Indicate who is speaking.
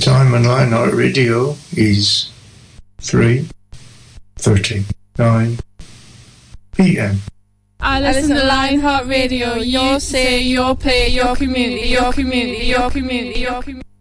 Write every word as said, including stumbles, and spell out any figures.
Speaker 1: time on Lionheart Radio is three thirty-nine p.m.
Speaker 2: I listen to Lionheart Radio. Your say, your play, your community, your community, your community, your community.